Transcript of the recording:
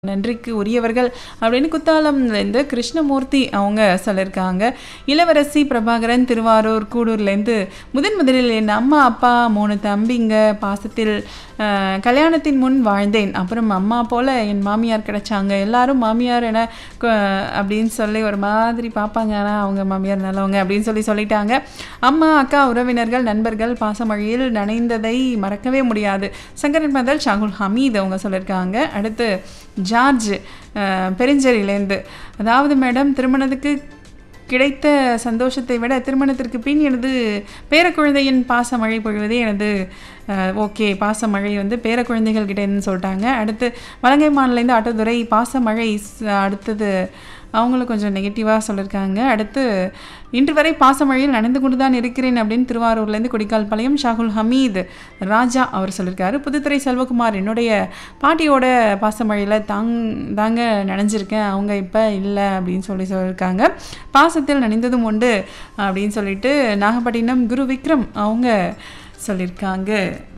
நன்றிக்கு உரியவர்கள் அப்படின்னு குத்தாலம்லேருந்து கிருஷ்ணமூர்த்தி அவங்க சொல்லியிருக்காங்க. இளவரசி பிரபாகரன் திருவாரூர் கூடூர்லேருந்து முதலில் என் அம்மா அப்பா 3 தம்பிங்க பாசத்தில் கல்யாணத்தின் முன் வாழ்ந்தேன். அப்புறம் அம்மா போல் என் மாமியார் கிடைச்சாங்க. எல்லாரும் மாமியார் என அப்படின்னு சொல்லி ஒரு மாதிரி பார்ப்பாங்க. ஆனால் அவங்க மாமியார் நல்லவங்க அப்படின்னு சொல்லிட்டாங்க. அம்மா அக்கா உறவினர்கள் நண்பர்கள் பாசமொழியில் நனைந்ததை மறக்கவே முடியாது. சங்கரன் மதல் ஷாகுல் ஹமீத் அவங்க சொல்லியிருக்காங்க. அடுத்து ஜார்ஜ் பெருஞ்சேரியிலேருந்து, அதாவது மேடம், திருமணத்துக்கு கிடைத்த சந்தோஷத்தை விட திருமணத்திற்கு பின் எனது பேரக்குழந்தையின் பாசமழை பொழிவதே எனது ஓகே. பாசமழை பேரக்குழந்தைகள் கிட்டேன்னு சொல்லிட்டாங்க. அடுத்து வலங்கைமான்லேருந்து ஆட்டோதுறை பாசமழை. அடுத்தது அவங்களும் கொஞ்சம் நெகட்டிவாக சொல்லியிருக்காங்க. அடுத்து இன்று வரை பாசமழையில் நனைந்து கொண்டு தான் இருக்கிறேன் அப்படின்னு திருவாரூர்லேருந்து கொடிக்கால்பாளையம் ஷாகுல் ஹமீத் ராஜா அவர் சொல்லியிருக்காரு. புதுத்துறை செல்வகுமார், என்னுடைய பாட்டியோட பாசமழையில் தாங்க நனைஞ்சிருக்கேன், அவங்க இப்போ இல்லை அப்படின்னு சொல்லியிருக்காங்க. பாசத்தில் நனைந்ததும் உண்டு அப்படின்னு சொல்லிட்டு நாகப்பட்டினம் குரு விக்ரம் அவங்க சொல்லியிருக்காங்க.